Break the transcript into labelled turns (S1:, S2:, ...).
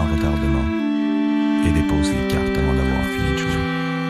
S1: sans retardement et dépose les cartes avant d'avoir fini de jouer.